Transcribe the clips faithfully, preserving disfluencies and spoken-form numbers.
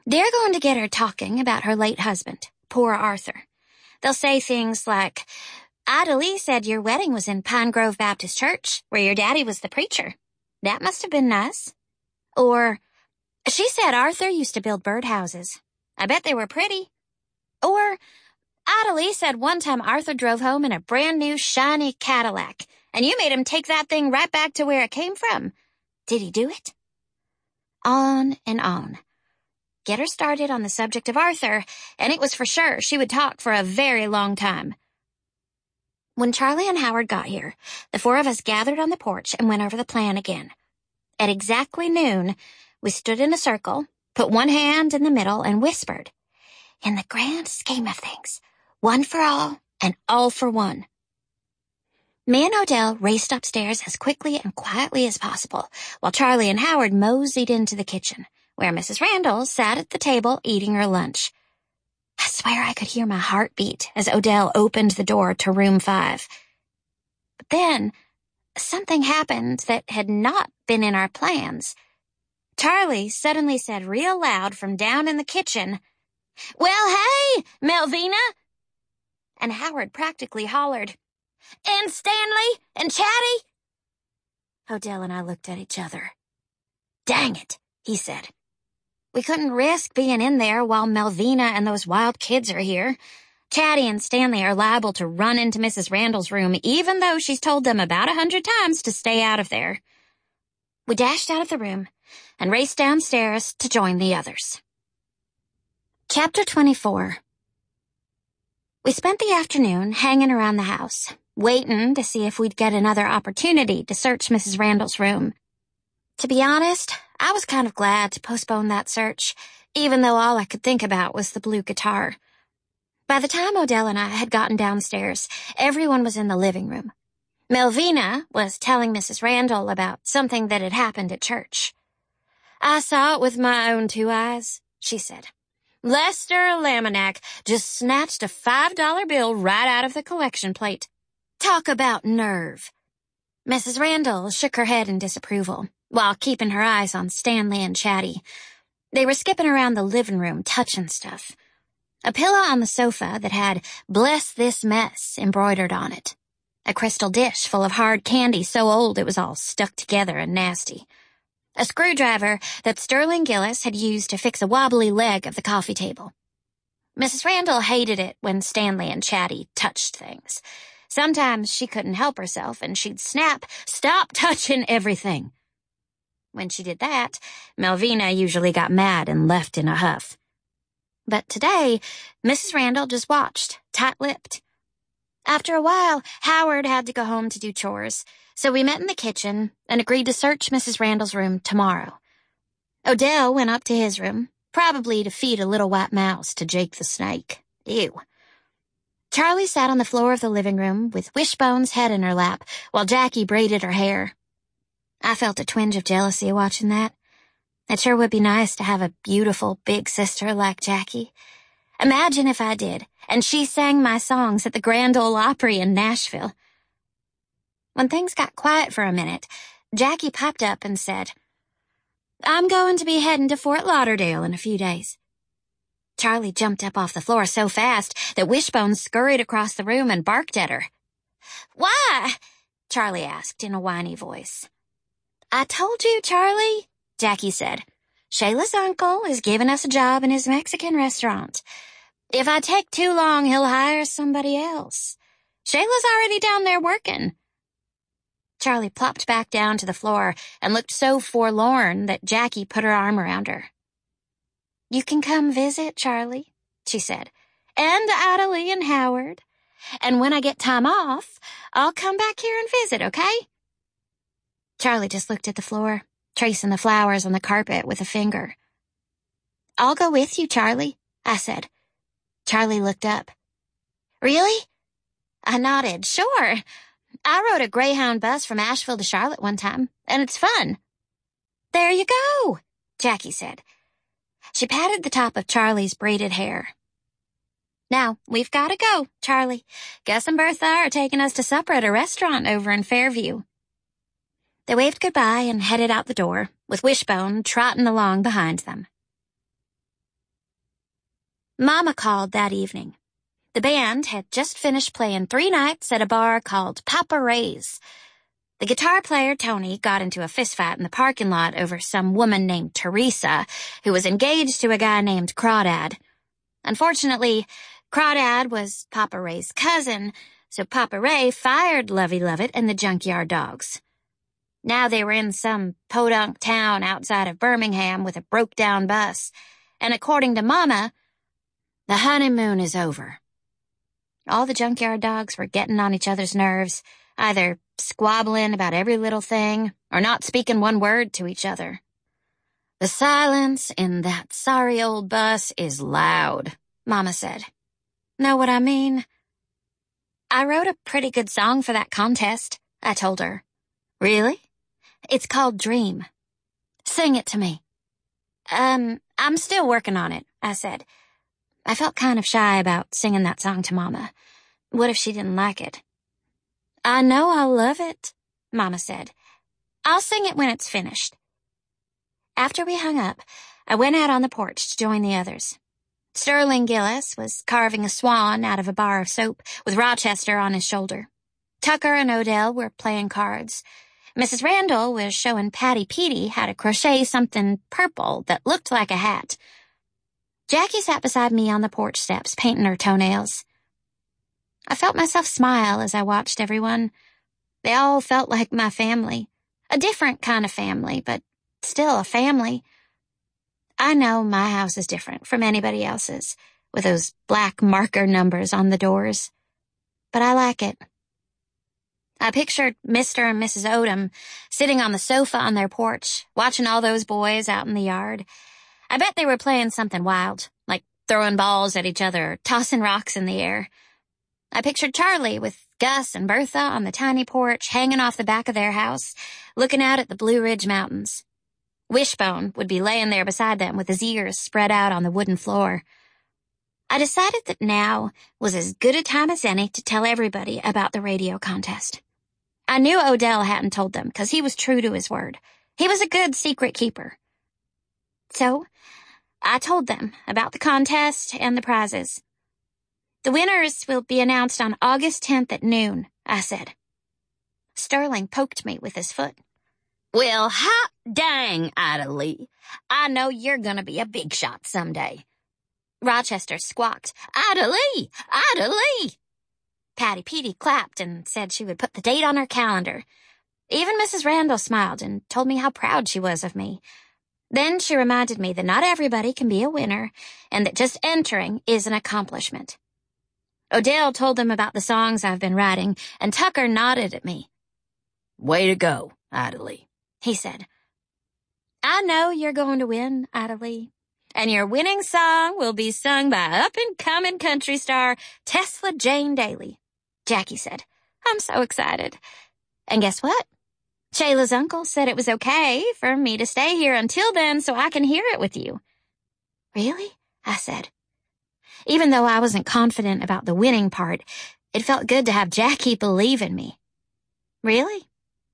They're going to get her talking about her late husband, poor Arthur. They'll say things like, Ada Lee said your wedding was in Pine Grove Baptist Church, where your daddy was the preacher. That must have been nice. Or, she said Arthur used to build birdhouses. I bet they were pretty. Or, Ada Lee said one time Arthur drove home in a brand new shiny Cadillac, and you made him take that thing right back to where it came from. Did he do it? On and on. Get her started on the subject of Arthur, and it was for sure she would talk for a very long time. When Charlie and Howard got here, the four of us gathered on the porch and went over the plan again. At exactly noon, we stood in a circle, put one hand in the middle, and whispered, in the grand scheme of things, one for all and all for one. Me and Odell raced upstairs as quickly and quietly as possible, while Charlie and Howard moseyed into the kitchen, where Missus Randall sat at the table eating her lunch. I swear I could hear my heart beat as Odell opened the door to room five. But then, something happened that had not been in our plans. Charlie suddenly said real loud from down in the kitchen, Well, hey, Melvina! And Howard practically hollered, And Stanley and Chatty? Odell and I looked at each other. Dang it, he said. We couldn't risk being in there while Melvina and those wild kids are here. Chatty and Stanley are liable to run into Missus Randall's room, even though she's told them about a hundred times to stay out of there. We dashed out of the room and raced downstairs to join the others. Chapter twenty-four. We spent the afternoon hanging around the house, waiting to see if we'd get another opportunity to search Missus Randall's room. To be honest, I was kind of glad to postpone that search, even though all I could think about was the blue guitar. By the time Odell and I had gotten downstairs, everyone was in the living room. Melvina was telling Missus Randall about something that had happened at church. I saw it with my own two eyes, she said. Lester Laminack just snatched a five dollar bill right out of the collection plate. Talk about nerve. Missus Randall shook her head in disapproval, while keeping her eyes on Stanley and Chatty. They were skipping around the living room, touching stuff. A pillow on the sofa that had Bless This Mess embroidered on it. A crystal dish full of hard candy so old it was all stuck together and nasty. A screwdriver that Sterling Gillis had used to fix a wobbly leg of the coffee table. Missus Randall hated it when Stanley and Chatty touched things. Sometimes she couldn't help herself and she'd snap, Stop touching everything. When she did that, Melvina usually got mad and left in a huff. But today, Missus Randall just watched, tight-lipped. After a while, Howard had to go home to do chores, so we met in the kitchen and agreed to search Missus Randall's room tomorrow. Odell went up to his room, probably to feed a little white mouse to Jake the snake. Ew. Charlie sat on the floor of the living room with Wishbone's head in her lap while Jackie braided her hair. I felt a twinge of jealousy watching that. It sure would be nice to have a beautiful big sister like Jackie. Imagine if I did, and she sang my songs at the Grand Ole Opry in Nashville. When things got quiet for a minute, Jackie popped up and said, I'm going to be heading to Fort Lauderdale in a few days. Charlie jumped up off the floor so fast that Wishbone scurried across the room and barked at her. Why? Charlie asked in a whiny voice. I told you, Charlie, Jackie said. Shayla's uncle is giving us a job in his Mexican restaurant. If I take too long, he'll hire somebody else. Shayla's already down there working. Charlie plopped back down to the floor and looked so forlorn that Jackie put her arm around her. You can come visit, Charlie, she said, and Ada Lee and Howard. And when I get time off, I'll come back here and visit, okay? Charlie just looked at the floor, tracing the flowers on the carpet with a finger. I'll go with you, Charlie, I said. Charlie looked up. Really? I nodded. Sure. I rode a Greyhound bus from Asheville to Charlotte one time, and it's fun. There you go, Jackie said. She patted the top of Charlie's braided hair. Now, we've got to go, Charlie. Gus and Bertha are taking us to supper at a restaurant over in Fairview. They waved goodbye and headed out the door, with Wishbone trotting along behind them. Mama called that evening. The band had just finished playing three nights at a bar called Papa Ray's. The guitar player, Tony, got into a fistfight in the parking lot over some woman named Teresa, who was engaged to a guy named Crawdad. Unfortunately, Crawdad was Papa Ray's cousin, so Papa Ray fired Lovey Lovett and the Junkyard Dogs. Now they were in some podunk town outside of Birmingham with a broke-down bus, and according to Mama, the honeymoon is over. All the Junkyard Dogs were getting on each other's nerves, either squabbling about every little thing or not speaking one word to each other. The silence in that sorry old bus is loud, Mama said. Know what I mean? I wrote a pretty good song for that contest, I told her. Really? It's called Dream. Sing it to me. Um, I'm still working on it, I said. I felt kind of shy about singing that song to Mama. What if she didn't like it? I know I'll love it, Mama said. I'll sing it when it's finished. After we hung up, I went out on the porch to join the others. Sterling Gillis was carving a swan out of a bar of soap with Rochester on his shoulder. Tucker and Odell were playing cards. Missus Randall was showing Patty Petey how to crochet something purple that looked like a hat. Jackie sat beside me on the porch steps, painting her toenails. I felt myself smile as I watched everyone. They all felt like my family. A different kind of family, but still a family. I know my house is different from anybody else's, with those black marker numbers on the doors. But I like it. I pictured Mister and Missus Odom sitting on the sofa on their porch, watching all those boys out in the yard. I bet they were playing something wild, like throwing balls at each other or tossing rocks in the air. I pictured Charlie with Gus and Bertha on the tiny porch hanging off the back of their house, looking out at the Blue Ridge Mountains. Wishbone would be laying there beside them with his ears spread out on the wooden floor. I decided that now was as good a time as any to tell everybody about the radio contest. I knew Odell hadn't told them because he was true to his word. He was a good secret keeper. So, I told them about the contest and the prizes. The winners will be announced on August tenth at noon, I said. Sterling poked me with his foot. Well, hot dang, Ida Lee. I know you're going to be a big shot someday. Rochester squawked, Ida Lee! Ida Lee! Patty Petey clapped and said she would put the date on her calendar. Even Missus Randall smiled and told me how proud she was of me. Then she reminded me that not everybody can be a winner and that just entering is an accomplishment. Odell told them about the songs I've been writing, and Tucker nodded at me. Way to go, Ida Lee, he said. I know you're going to win, Ida Lee. And your winning song will be sung by up-and-coming country star Tesla Jane Daly, Jackie said. I'm so excited. And guess what? Shayla's uncle said it was okay for me to stay here until then so I can hear it with you. Really? I said. Even though I wasn't confident about the winning part, it felt good to have Jackie believe in me. Really?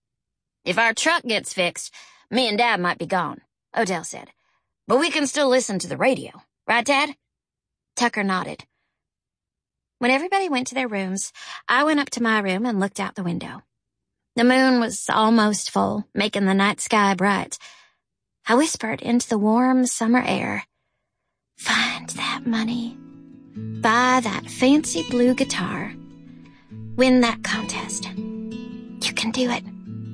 If our truck gets fixed, me and Dad might be gone, Odell said. But we can still listen to the radio. Right, Dad? Tucker nodded. When everybody went to their rooms, I went up to my room and looked out the window. The moon was almost full, making the night sky bright. I whispered into the warm summer air, find that money. Buy that fancy blue guitar. Win that contest. You can do it.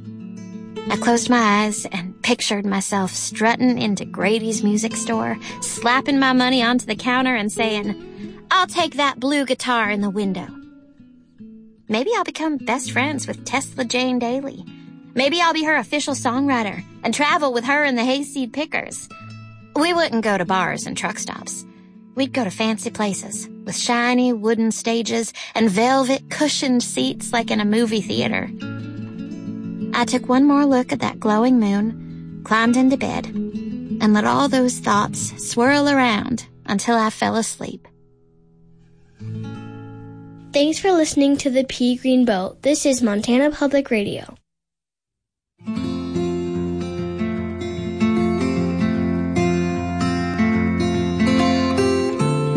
I closed my eyes and pictured myself strutting into Grady's music store, slapping my money onto the counter and saying, I'll take that blue guitar in the window. Maybe I'll become best friends with Tesla Jane Daly. Maybe I'll be her official songwriter and travel with her and the Hayseed Pickers. We wouldn't go to bars and truck stops. We'd go to fancy places with shiny wooden stages and velvet cushioned seats like in a movie theater. I took one more look at that glowing moon, climbed into bed, and let all those thoughts swirl around until I fell asleep. Thanks for listening to the Pea Green Boat. This is Montana Public Radio.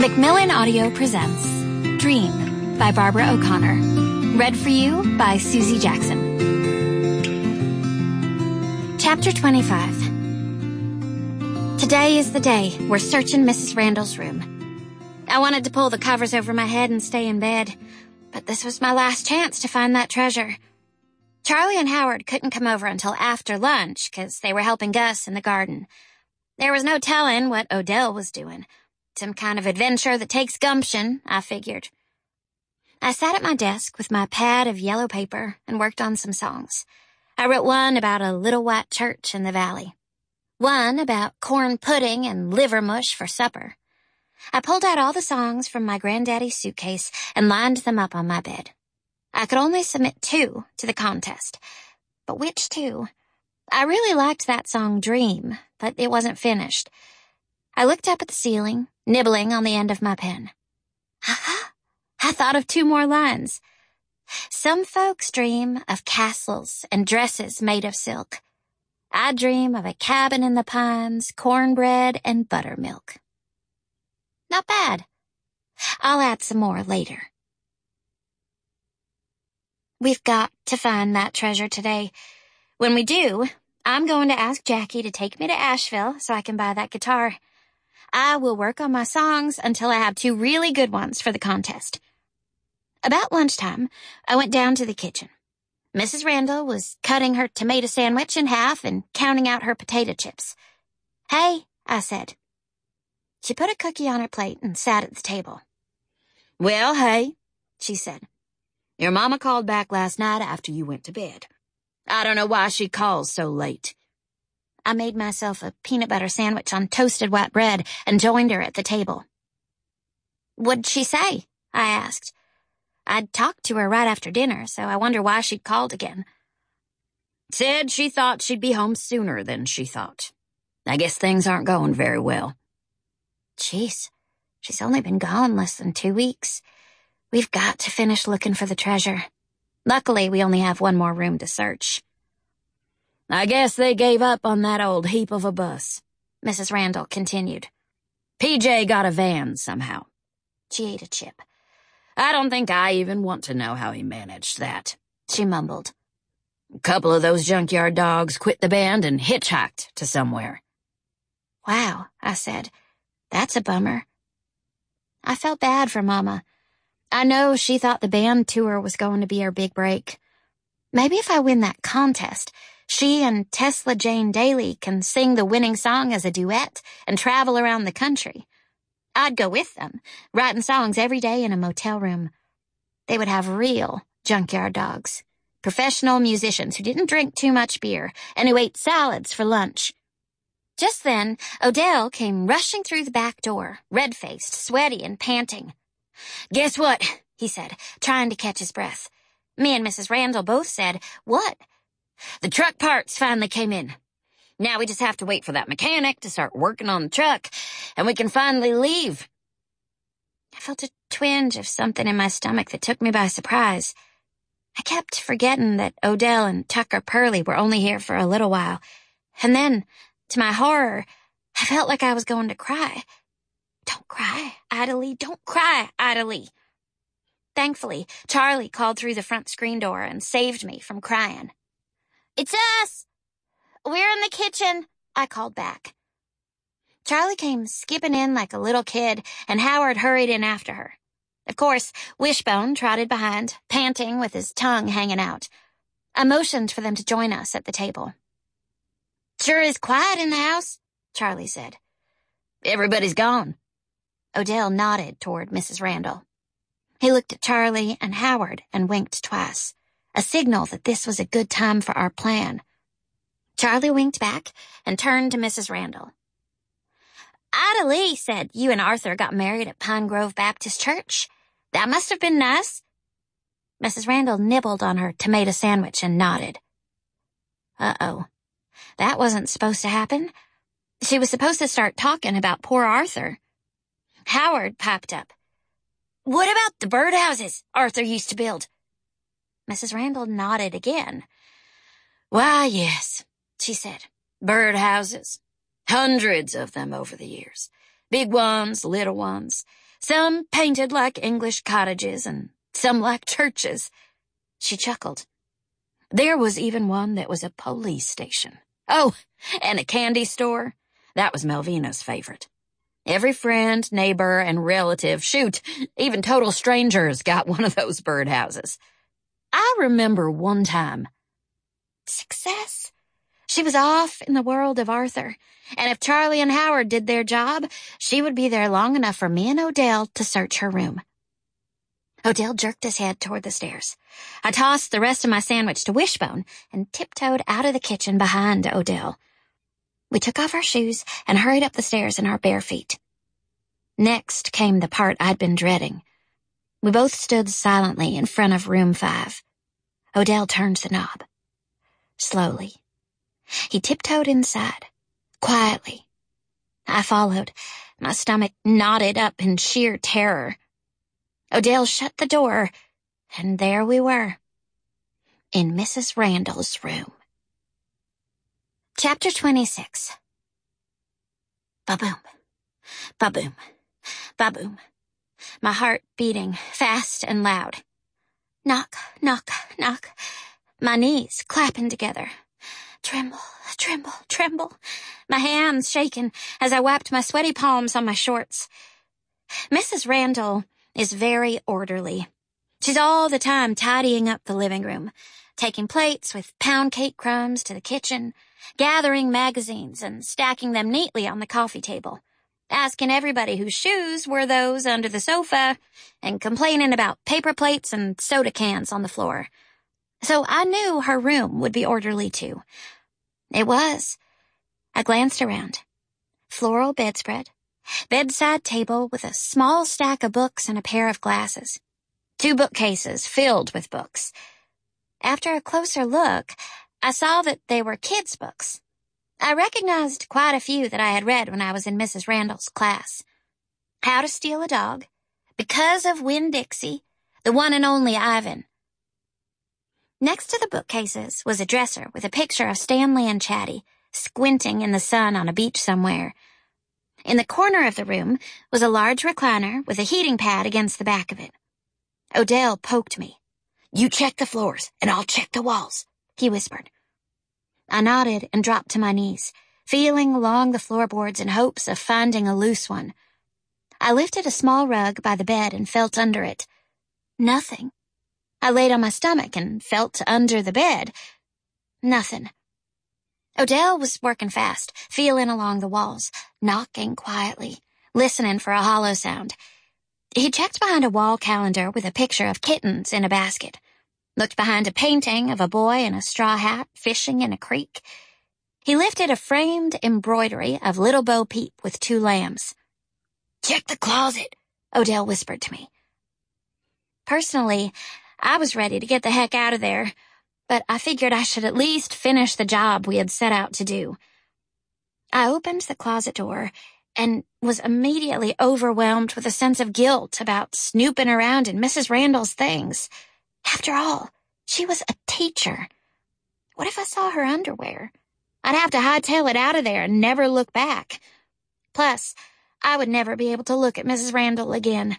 Macmillan Audio presents Dream by Barbara O'Connor. Read for you by Susie Jackson. Chapter twenty-five. Today is the day we're searching Missus Randall's room. I wanted to pull the covers over my head and stay in bed, but this was my last chance to find that treasure. Charlie and Howard couldn't come over until after lunch because they were helping Gus in the garden. There was no telling what Odell was doing. Some kind of adventure that takes gumption, I figured. I sat at my desk with my pad of yellow paper and worked on some songs. I wrote one about a little white church in the valley. One about corn pudding and liver mush for supper. I pulled out all the songs from my granddaddy's suitcase and lined them up on my bed. I could only submit two to the contest. But which two? I really liked that song Dream, but it wasn't finished. I looked up at the ceiling, nibbling on the end of my pen. Ha-ha! I thought of two more lines. Some folks dream of castles and dresses made of silk. I dream of a cabin in the pines, cornbread, and buttermilk. Not bad. I'll add some more later. We've got to find that treasure today. When we do, I'm going to ask Jackie to take me to Asheville so I can buy that guitar. I will work on my songs until I have two really good ones for the contest. About lunchtime, I went down to the kitchen. Missus Randall was cutting her tomato sandwich in half and counting out her potato chips. "Hey," I said. She put a cookie on her plate and sat at the table. "Well, hey," she said. "Your mama called back last night after you went to bed. I don't know why she calls so late." I made myself a peanut butter sandwich on toasted white bread and joined her at the table. "What'd she say?" I asked. I'd talked to her right after dinner, so I wonder why she'd called again. "Said she thought she'd be home sooner than she thought. I guess things aren't going very well." Jeez, she's only been gone less than two weeks. We've got to finish looking for the treasure. Luckily, we only have one more room to search. "I guess they gave up on that old heap of a bus," Missus Randall continued. "P J got a van somehow." She ate a chip. "I don't think I even want to know how he managed that," she mumbled. "A couple of those junkyard dogs quit the band and hitchhiked to somewhere." "Wow," I said. "That's a bummer." I felt bad for Mama. I know she thought the band tour was going to be her big break. Maybe if I win that contest, she and Tesla Jane Daly can sing the winning song as a duet and travel around the country. I'd go with them, writing songs every day in a motel room. They would have real junkyard dogs, professional musicians who didn't drink too much beer and who ate salads for lunch. Just then, Odell came rushing through the back door, red-faced, sweaty, and panting. "Guess what?" he said, trying to catch his breath. Me and Missus Randall both said, "What?" "The truck parts finally came in. Now we just have to wait for that mechanic to start working on the truck, and we can finally leave." I felt a twinge of something in my stomach that took me by surprise. I kept forgetting that Odell and Tucker Purley were only here for a little while, and then, to my horror, I felt like I was going to cry. "Don't cry, Idalie, don't cry, Idalie." Thankfully, Charlie called through the front screen door and saved me from crying. "It's us! We're in the kitchen," I called back. Charlie came skipping in like a little kid, and Howard hurried in after her. Of course, Wishbone trotted behind, panting with his tongue hanging out. I motioned for them to join us at the table. "Sure is quiet in the house," Charlie said. "Everybody's gone." Odell nodded toward Missus Randall. He looked at Charlie and Howard and winked twice, a signal that this was a good time for our plan. Charlie winked back and turned to Missus Randall. "Idalie said you and Arthur got married at Pine Grove Baptist Church. That must have been nice." Missus Randall nibbled on her tomato sandwich and nodded. Uh-oh. That wasn't supposed to happen. She was supposed to start talking about poor Arthur. Howard piped up. "What about the birdhouses Arthur used to build?" Missus Randall nodded again. "Why, yes," she said. "Birdhouses. Hundreds of them over the years. Big ones, little ones. Some painted like English cottages and some like churches. She chuckled. There was even one that was a police station. Oh, and a candy store. That was Malvina's favorite. Every friend, neighbor, and relative, shoot, even total strangers got one of those birdhouses. I remember one time. Success. She was off in the world of Arthur, and if Charlie and Howard did their job, she would be there long enough for me and Odell to search her room. Odell jerked his head toward the stairs. I tossed the rest of my sandwich to Wishbone and tiptoed out of the kitchen behind Odell. We took off our shoes and hurried up the stairs in our bare feet. Next came the part I'd been dreading. We both stood silently in front of room five. Odell turned the knob. Slowly. He tiptoed inside, quietly. I followed, my stomach knotted up in sheer terror. Odell shut the door, and there we were, in Missus Randall's room. Chapter twenty-six. Ba-boom, ba-boom, ba-boom. My heart beating fast and loud. Knock, knock, knock. My knees clapping together. Tremble, tremble, tremble. My hands shaking as I wiped my sweaty palms on my shorts. Missus Randall is very orderly. She's all the time tidying up the living room, taking plates with pound cake crumbs to the kitchen, gathering magazines and stacking them neatly on the coffee table, asking everybody whose shoes were those under the sofa, and complaining about paper plates and soda cans on the floor. So I knew her room would be orderly too. It was. I glanced around. Floral bedspread, bedside table with a small stack of books and a pair of glasses. Two bookcases filled with books. After a closer look, I saw that they were kids' books. I recognized quite a few that I had read when I was in Missus Randall's class. How to Steal a Dog, Because of Winn-Dixie, The One and Only Ivan. Next to the bookcases was a dresser with a picture of Stanley and Chatty, squinting in the sun on a beach somewhere. In the corner of the room was a large recliner with a heating pad against the back of it. Odell poked me. "You check the floors, and I'll check the walls," he whispered. I nodded and dropped to my knees, feeling along the floorboards in hopes of finding a loose one. I lifted a small rug by the bed and felt under it. Nothing. I laid on my stomach and felt under the bed. Nothing. Odell was working fast, feeling along the walls, knocking quietly, listening for a hollow sound. He checked behind a wall calendar with a picture of kittens in a basket, looked behind a painting of a boy in a straw hat fishing in a creek. He lifted a framed embroidery of Little Bo Peep with two lambs. "Check the closet," Odell whispered to me. Personally, I was ready to get the heck out of there, but I figured I should at least finish the job we had set out to do. I opened the closet door and was immediately overwhelmed with a sense of guilt about snooping around in Missus Randall's things. After all, she was a teacher. What if I saw her underwear? I'd have to hightail it out of there and never look back. Plus, I would never be able to look at Missus Randall again.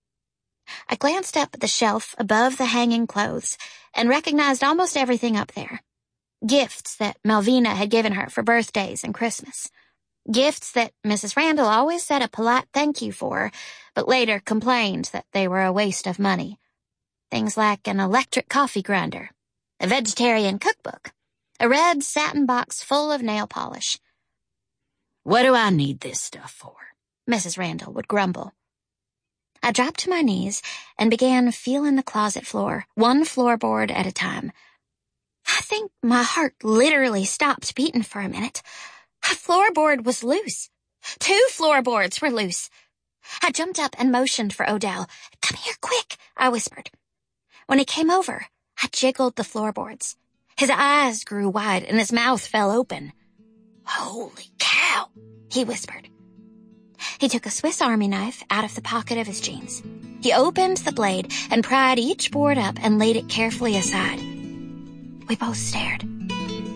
I glanced up at the shelf above the hanging clothes and recognized almost everything up there. Gifts that Malvina had given her for birthdays and Christmas. Gifts that Missus Randall always said a polite thank you for, but later complained that they were a waste of money. Things like an electric coffee grinder, a vegetarian cookbook, a red satin box full of nail polish. "What do I need this stuff for?" Missus Randall would grumble. I dropped to my knees and began feeling the closet floor, one floorboard at a time. I think my heart literally stopped beating for a minute. A floorboard was loose. Two floorboards were loose. I jumped up and motioned for Odell. "Come here, quick," I whispered. When he came over, I jiggled the floorboards. His eyes grew wide and his mouth fell open. "Holy cow," he whispered. He took a Swiss Army knife out of the pocket of his jeans. He opened the blade and pried each board up and laid it carefully aside. We both stared.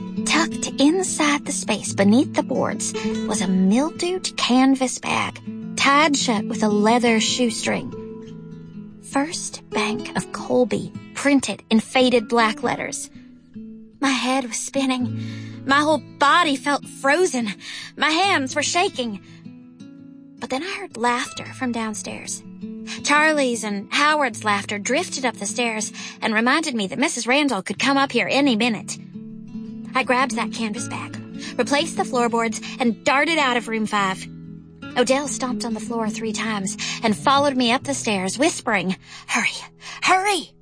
Tucked inside the space beneath the boards was a mildewed canvas bag. tied shut with a leather shoestring. First Bank of Colby, printed in faded black letters. My head was spinning. My whole body felt frozen. My hands were shaking. But then I heard laughter from downstairs. Charlie's and Howard's laughter drifted up the stairs and reminded me that Missus Randall could come up here any minute. I grabbed that canvas bag, replaced the floorboards, and darted out of room five. Odell stomped on the floor three times and followed me up the stairs, whispering, "Hurry, hurry!"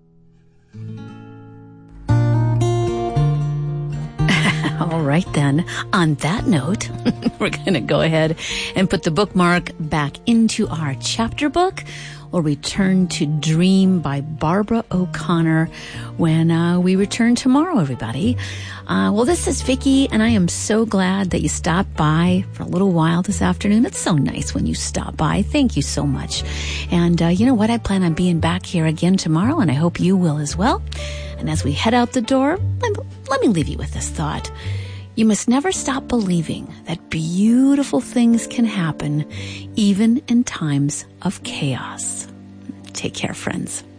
All right, then. On that note, we're going to go ahead and put the bookmark back into our chapter book. We'll return to Dream by Barbara O'Connor when uh, we return tomorrow, everybody. Uh, well, this is Vicki, and I am so glad that you stopped by for a little while this afternoon. It's so nice when you stop by. Thank you so much. And uh, you know what? I plan on being back here again tomorrow, and I hope you will as well. And as we head out the door, let me leave you with this thought. You must never stop believing that beautiful things can happen even in times of chaos. Take care, friends.